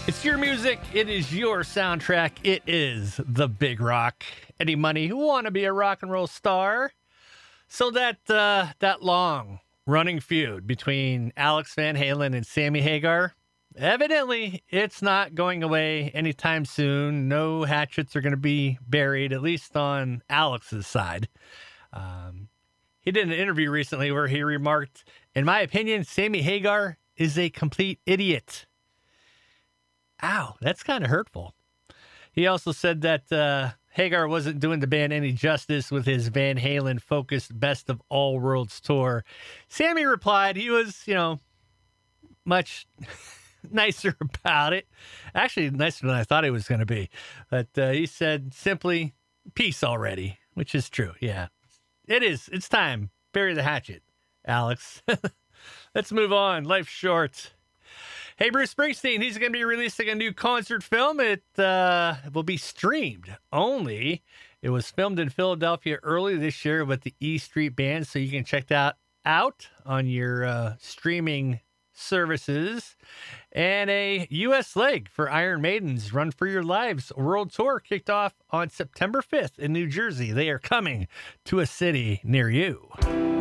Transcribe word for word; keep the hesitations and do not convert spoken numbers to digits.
It's your music. It is your soundtrack. It is the Big Rock. Eddie Money, who want to be a rock and roll star? So that uh, that long running feud between Alex Van Halen and Sammy Hagar, evidently it's not going away anytime soon. No hatchets are going to be buried, at least on Alex's side. Um, he did an interview recently where he remarked, "In my opinion, Sammy Hagar is a complete idiot." Ow, that's kind of hurtful. He also said that uh, Hagar wasn't doing the band any justice with his Van Halen-focused Best of All Worlds tour. Sammy replied he was, you know, much nicer about it. Actually, nicer than I thought he was going to be. But uh, he said simply, peace already, which is true. Yeah, it is. It's time. Bury the hatchet, Alex. Let's move on. Life's short. Hey, Bruce Springsteen, he's going to be releasing a new concert film. It uh, will be streamed only. It was filmed in Philadelphia early this year with the E Street Band, so you can check that out on your uh, streaming services. And a U S leg for Iron Maiden's Run for Your Lives World Tour kicked off on September fifth in New Jersey. They are coming to a city near you.